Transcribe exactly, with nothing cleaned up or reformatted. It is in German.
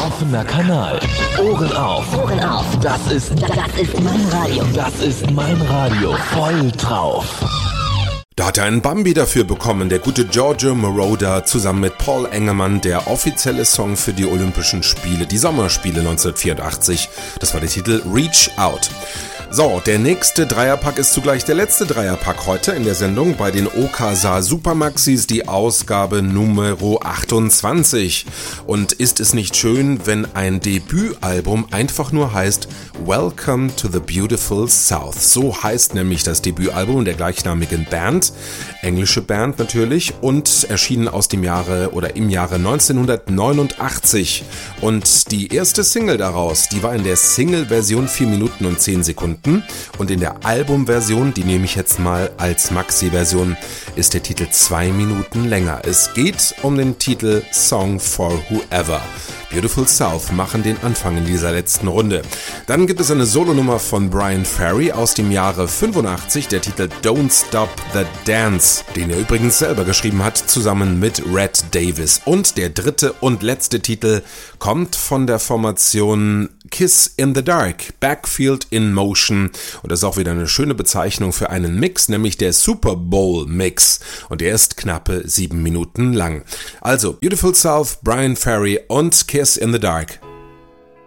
Offener Kanal. Ohren auf. Ohren auf. Das ist, Das ist mein Radio. das ist mein Radio. Voll drauf. Da hat er einen Bambi dafür bekommen, der gute Giorgio Moroder zusammen mit Paul Engermann, der offizielle Song für die Olympischen Spiele, die Sommerspiele neunzehnhundertvierundachtzig. Das war der Titel Reach Out. So, der nächste Dreierpack ist zugleich der letzte Dreierpack heute in der Sendung bei den Okasa Supermaxis, die Ausgabe Numero achtundzwanzig. Und ist es nicht schön, wenn ein Debütalbum einfach nur heißt Welcome to the Beautiful South? So heißt nämlich das Debütalbum der gleichnamigen Band, englische Band natürlich, und erschienen aus dem Jahre oder im Jahre neunzehnhundertneunundachtzig. Und die erste Single daraus, die war in der Single-Version vier Minuten und zehn Sekunden. Und in der Albumversion, die nehme ich jetzt mal als Maxi-Version, ist der Titel zwei Minuten länger. Es geht um den Titel Song for Whoever. Beautiful South machen den Anfang in dieser letzten Runde. Dann gibt es eine Solonummer von Bryan Ferry aus dem Jahre fünfundachtzig, der Titel Don't Stop the Dance, den er übrigens selber geschrieben hat, zusammen mit Red Davis. Und der dritte und letzte Titel kommt von der Formation Kiss in the Dark, Backfield in Motion. Und das ist auch wieder eine schöne Bezeichnung für einen Mix, nämlich der Super Bowl Mix. Und der ist knappe sieben Minuten lang. Also Beautiful South, Bryan Ferry und Kiss in the Dark.